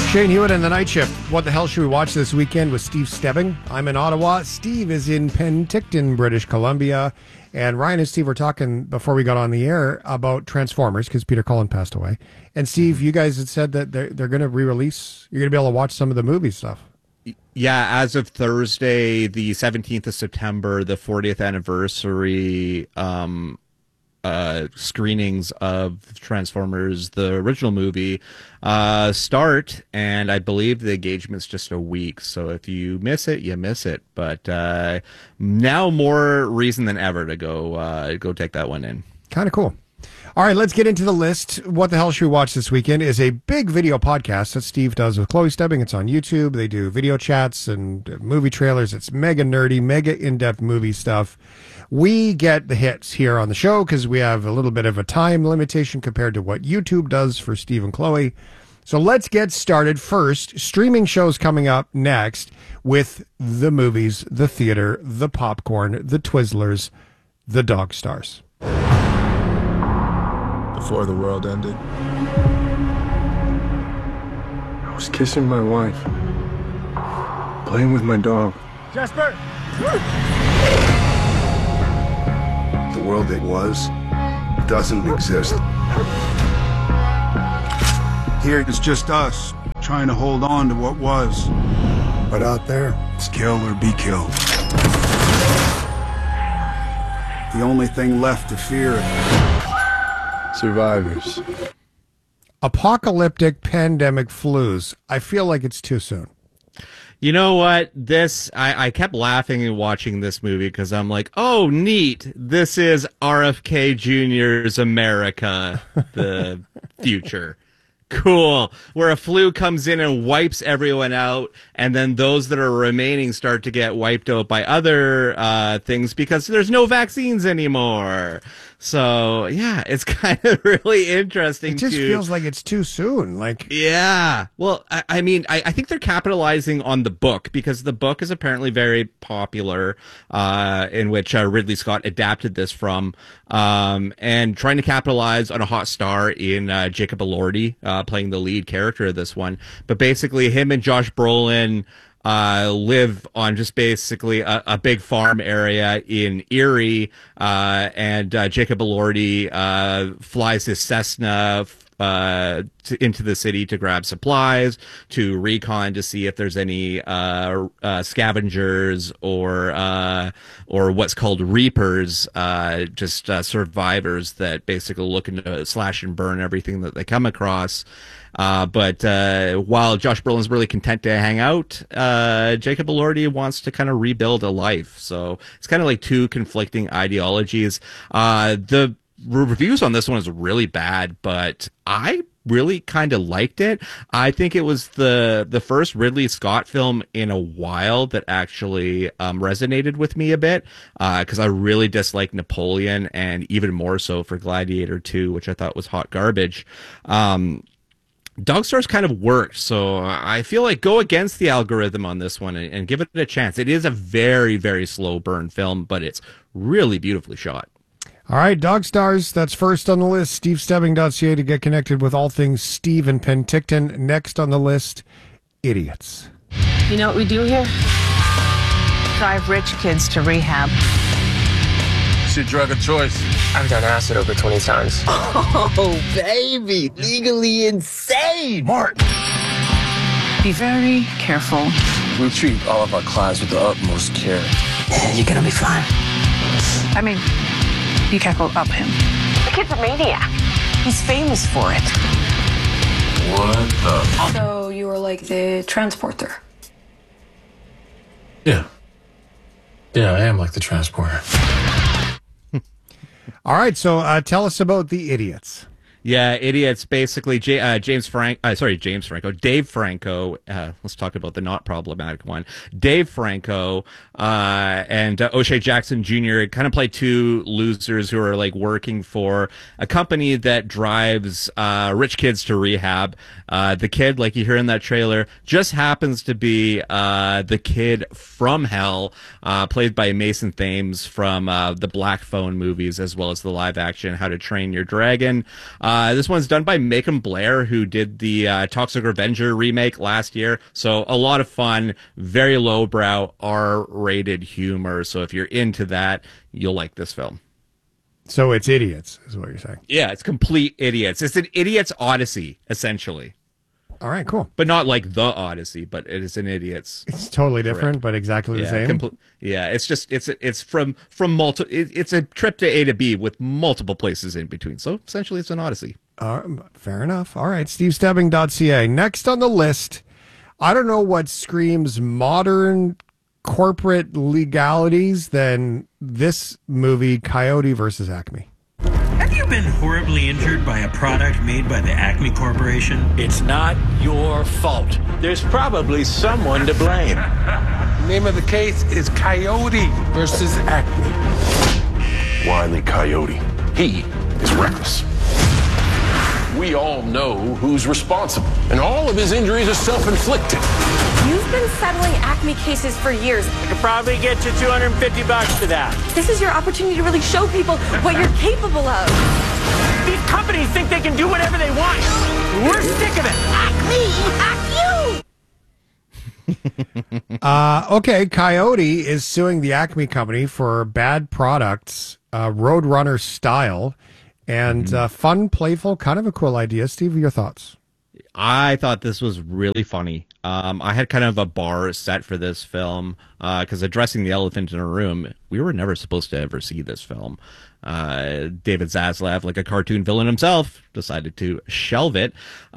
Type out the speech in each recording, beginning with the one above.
Shane Hewitt and the Night Shift. What the hell should we watch this weekend with Steve Stebbing? I'm in Ottawa. Steve is in Penticton, British Columbia. And Ryan and Steve were talking before we got on the air about Transformers because Peter Cullen passed away. And Steve, you guys had said that they're going to re-release. You're going to be able to watch some of the movie stuff. Yeah, as of Thursday, the 17th of September, the 40th anniversary screenings of Transformers, the original movie, start, and I believe the engagement's just a week. So if you miss it, you miss it. But now more reason than ever to go take that one in. Kind of cool. All right, let's get into the list. What the hell should we watch this weekend is a big video podcast that Steve does with Chloe Stebbing. It's on YouTube. They do video chats and movie trailers. It's mega nerdy, mega in-depth movie stuff. We get the hits here on the show because we have a little bit of a time limitation compared to what YouTube does for Steve and Chloe. So let's get started. First, streaming shows coming up next with the movies, the theater, the popcorn, the Twizzlers, the Dog Stars. Before the world ended, I was kissing my wife, playing with my dog. Jasper! The world that was doesn't exist. Here it's just us, trying to hold on to what was. But out there, It's kill or be killed. The only thing left to fear. Survivors. Apocalyptic pandemic flus. I feel like it's too soon. You know what? I kept laughing and watching this movie because I'm like, oh, neat. This is RFK Jr.'s America, the future. Cool. Where a flu comes in and wipes everyone out, and then those that are remaining start to get wiped out by other things because there's no vaccines anymore. So, yeah, it's kind of really interesting. It just feels like it's too soon. Yeah. Well, I mean, I think they're capitalizing on the book because the book is apparently very popular, in which Ridley Scott adapted this from, and trying to capitalize on a hot star in Jacob Elordi, playing the lead character of this one. But basically, him and Josh Brolin live on just basically a big farm area in Erie, and Jacob Elordi flies his Cessna into the city to grab supplies, to recon to see if there's any scavengers or what's called reapers, just survivors that basically looking to slash and burn everything that they come across. But while Josh Brolin's really content to hang out, Jacob Elordi wants to kind of rebuild a life. So it's kind of like two conflicting ideologies. The reviews on this one is really bad, but I really kind of liked it. I think it was the first Ridley Scott film in a while that actually resonated with me a bit, because I really dislike Napoleon, and even more so for Gladiator 2, which I thought was hot garbage. Dog Stars kind of worked, so I feel like go against the algorithm on this one and give it a chance. It is a very, very slow burn film, but it's really beautifully shot. All right, Dog Stars, that's first on the list. SteveStebbing.ca to get connected with all things Steve and Penticton. Next on the list, Idiots. You know what we do here? Drive rich kids to rehab. It's your drug of choice. I've done acid over 20 times. Oh, baby, legally insane. Mark! Be very careful. We treat all of our clients with the utmost care. You're gonna be fine. I mean, be careful of him. The kid's a maniac. He's famous for it. What the? So you were like the transporter? Yeah. Yeah, I am like the transporter. All right, so tell us about the Idiots. Yeah, Idiots, basically, Dave Franco. Let's talk about the not problematic one. Dave Franco and O'Shea Jackson Jr. kind of play two losers who are like working for a company that drives rich kids to rehab. The kid, like you hear in that trailer, just happens to be the kid from Hell, played by Mason Thames from the Black Phone movies, as well as the live action How to Train Your Dragon. This one's done by Macon Blair, who did the Toxic Avenger remake last year. So a lot of fun, very lowbrow, R-rated humor. So if you're into that, you'll like this film. So it's idiots, is what you're saying. Yeah, it's complete idiots. It's an idiot's odyssey, essentially. All right, cool. But not like the Odyssey, but it is an idiot's. It's totally different, but exactly the same. It's just it's from multiple. It's a trip to A to B with multiple places in between. So essentially, it's an Odyssey. Fair enough. All right, SteveStebbing.ca. Next on the list, I don't know what screams modern corporate legalities than this movie, Coyote versus Acme. Have you been horribly injured by a product made by the Acme Corporation? It's not your fault. There's probably someone to blame. The name of the case is Coyote versus Acme. Wile E. Coyote. He is reckless. We all know who's responsible, and all of his injuries are self-inflicted. You've been settling Acme cases for years. I could probably get you $250 for that. This is your opportunity to really show people what you're capable of. These companies think they can do whatever they want. We're sick of it. Acme, okay, Coyote is suing the Acme company for bad products, Roadrunner style, and fun, playful, kind of a cool idea. Steve, your thoughts? I thought this was really funny. I had kind of a bar set for this film because addressing the elephant in a room, we were never supposed to ever see this film. David Zaslav, like a cartoon villain himself, decided to shelve it.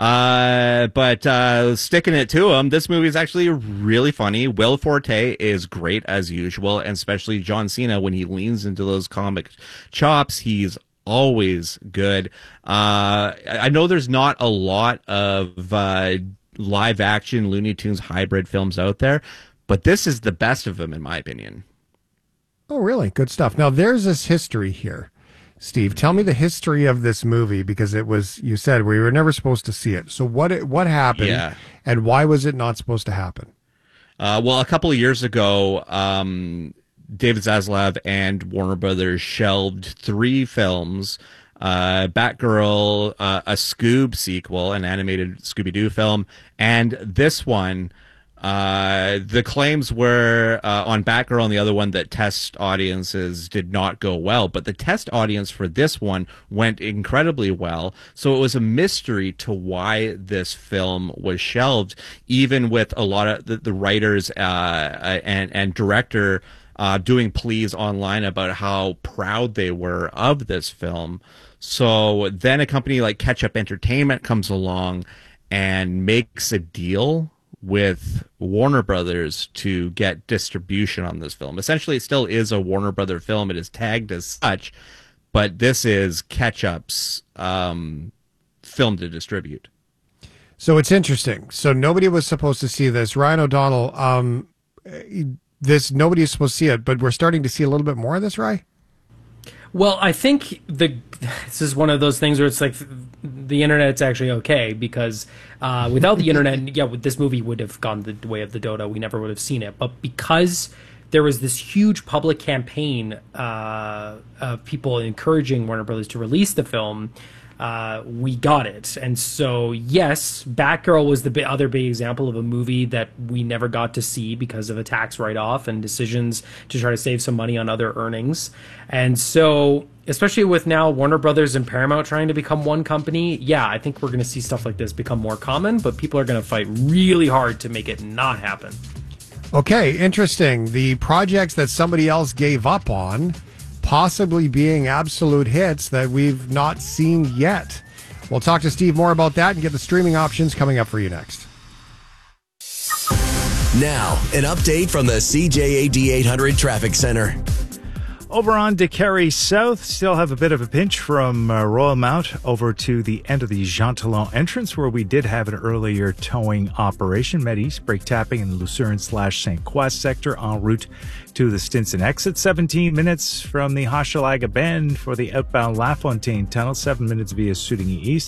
But sticking it to him, this movie is actually really funny. Will Forte is great as usual, and especially John Cena when he leans into those comic chops. He's always good. I know there's not a lot of live action Looney Tunes hybrid films out there, but this is the best of them in my opinion. Oh, really? Good stuff. Now there's this history here. Steve, tell me the history of this movie, because it was, you said we were never supposed to see it. So what happened and why was it not supposed to happen? Well, a couple of years ago, David Zaslav and Warner Brothers shelved 3 films, Batgirl, a Scoob sequel, an animated Scooby-Doo film, and this one. The claims were on Batgirl and the other one that test audiences did not go well, but the test audience for this one went incredibly well. So it was a mystery to why this film was shelved, even with a lot of the writers and director doing pleas online about how proud they were of this film. So then a company like Ketchup Entertainment comes along and makes a deal with Warner Brothers to get distribution on this film. Essentially, it still is a Warner Brother film. It is tagged as such, but this is Ketchup's film to distribute. So it's interesting. So nobody was supposed to see this. Ryan O'Donnell, nobody is supposed to see it, but we're starting to see a little bit more of this, Ryan? Well, I think this is one of those things where it's like the internet's actually okay, because without the internet, this movie would have gone the way of the dodo. We never would have seen it. But because there was this huge public campaign of people encouraging Warner Brothers to release the film, we got it. And so, yes, Batgirl was the other big example of a movie that we never got to see because of a tax write-off and decisions to try to save some money on other earnings. And so, especially with now Warner Brothers and Paramount trying to become one company, I think we're going to see stuff like this become more common, but people are going to fight really hard to make it not happen. Okay, interesting. The projects that somebody else gave up on possibly being absolute hits that we've not seen yet. We'll talk to Steve more about that and get the streaming options coming up for you next. Now, an update from the CJAD 800 Traffic Center. Over on DeCary South, still have a bit of a pinch from Royal Mount over to the end of the Jean Talon entrance, where we did have an earlier towing operation. Med East brake tapping in the Lucerne/St. Croix sector en route to the Stinson exit. 17 minutes from the Hochelaga Bend for the outbound LaFontaine Tunnel. 7 minutes via Soudigny East.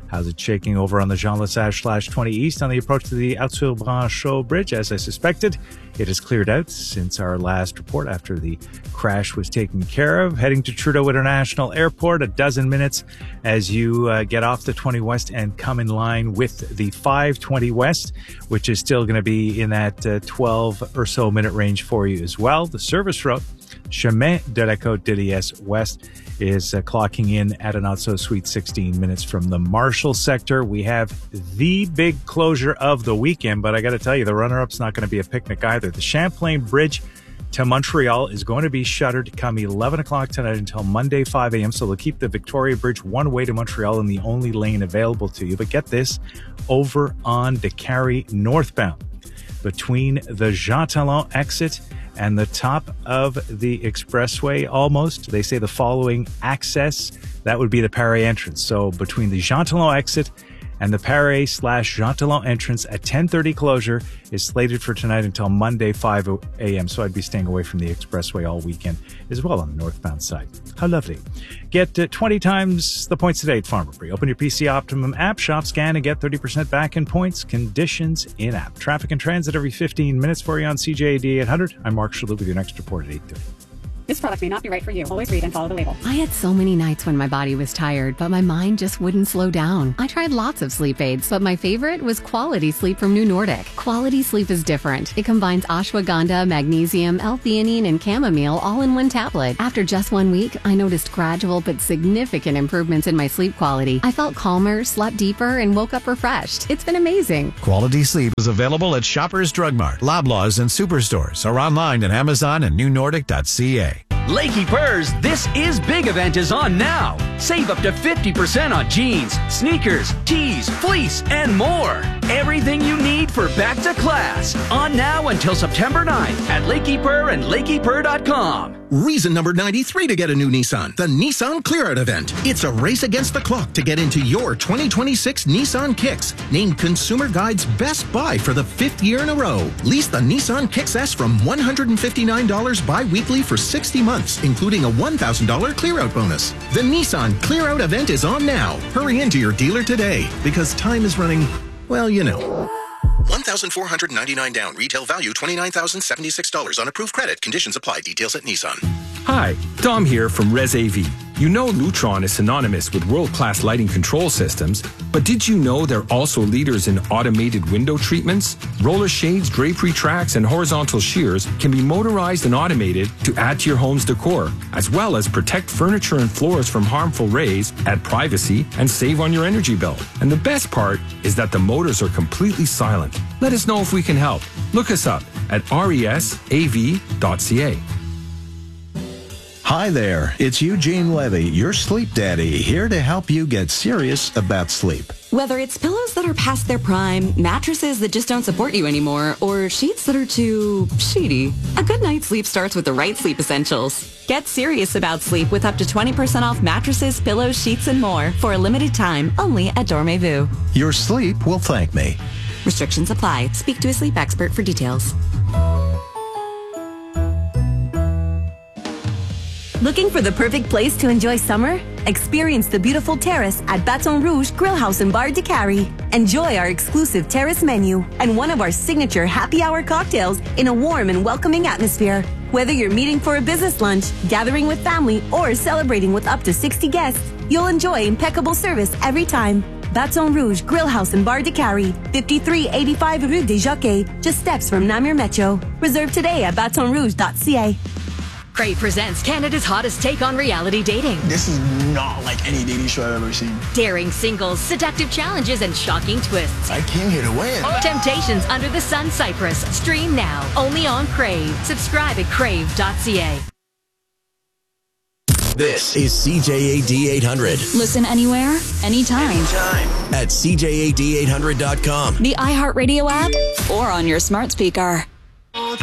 How's it shaking over on the Jean Lesage /20 East on the approach to the Auteuil-Branchot Bridge? As I suspected, it has cleared out since our last report after the crash was taken care of. Heading to Trudeau International Airport, a dozen minutes as you get off the 20 West and come in line with the 520 West, which is still going to be in that 12 or so minute range for you as well. The service route, Chemin de la Côte de Liesse West, is clocking in at a not-so-sweet 16 minutes from the Marshall sector. We have the big closure of the weekend, but I got to tell you, the runner-up's not going to be a picnic either. The Champlain Bridge to Montreal is going to be shuttered come 11 o'clock tonight until Monday, 5 a.m., so they'll keep the Victoria Bridge one way to Montreal and the only lane available to you. But get this, over on Décarie northbound, between the Jean Talon exit and the top of the expressway almost, they say the following access, that would be the Paris entrance. So between the Jean Talon exit and the Paris/Jean Talon entrance at 10:30 closure is slated for tonight until Monday, 5 a.m. So I'd be staying away from the expressway all weekend as well on the northbound side. How lovely. Get 20 times the points today at Farmer Free. Open your PC Optimum app, shop, scan, and get 30% back in points. Conditions in-app. Traffic and transit every 15 minutes for you on CJAD 800. I'm Mark Shalhoub with your next report at 8:30. This product may not be right for you. Always read and follow the label. I had so many nights when my body was tired, but my mind just wouldn't slow down. I tried lots of sleep aids, but my favorite was Quality Sleep from New Nordic. Quality Sleep is different. It combines ashwagandha, magnesium, L-theanine, and chamomile all in one tablet. After just 1 week, I noticed gradual but significant improvements in my sleep quality. I felt calmer, slept deeper, and woke up refreshed. It's been amazing. Quality Sleep is available at Shoppers Drug Mart, Loblaws, and Superstores, or online at Amazon and newnordic.ca. Lakey Purrs, This Is Big event is on now. Save up to 50% on jeans, sneakers, tees, fleece, and more. Everything you need for back to class. On now until September 9th at Lakey Purr and LakeyPurr.com. Reason number 93 to get a new Nissan, the Nissan Clear Out event. It's a race against the clock to get into your 2026 Nissan Kicks, named Consumer Guide's best buy for the 5th year in a row. Lease the Nissan Kicks S from $159 bi-weekly for 60 months, including a $1,000 Clear Out bonus. The Nissan Clear Out event is on now. Hurry into your dealer today, because time is running, well, you know. $1,499 down. Retail value $29,076 on approved credit. Conditions apply. Details at Nissan. Hi, Dom here from Res AV. You know Lutron is synonymous with world-class lighting control systems, but did you know they're also leaders in automated window treatments? Roller shades, drapery tracks, and horizontal shears can be motorized and automated to add to your home's decor, as well as protect furniture and floors from harmful rays, add privacy, and save on your energy bill. And the best part is that the motors are completely silent. Let us know if we can help. Look us up at resav.ca. Hi there, it's Eugene Levy, your sleep daddy, here to help you get serious about sleep. Whether it's pillows that are past their prime, mattresses that just don't support you anymore, or sheets that are too sheety, a good night's sleep starts with the right sleep essentials. Get serious about sleep with up to 20% off mattresses, pillows, sheets, and more for a limited time only at Dormez-vous. Your sleep will thank me. Restrictions apply. Speak to a sleep expert for details. Looking for the perfect place to enjoy summer? Experience the beautiful terrace at Baton Rouge Grill House and Bar Décarie. Enjoy our exclusive terrace menu and one of our signature happy hour cocktails in a warm and welcoming atmosphere. Whether you're meeting for a business lunch, gathering with family, or celebrating with up to 60 guests, you'll enjoy impeccable service every time. Baton Rouge Grill House and Bar Décarie, 5385 Rue des Jockeys, just steps from Namur Metro. Reserve today at batonrouge.ca. Crave presents Canada's hottest take on reality dating. This is not like any dating show I've ever seen. Daring singles, seductive challenges, and shocking twists. I came here to win. Temptations Under the Sun Cyprus. Stream now, only on Crave. Subscribe at crave.ca. This is CJAD 800. Listen anywhere, anytime. At CJAD800.com. The iHeartRadio app, or on your smart speaker.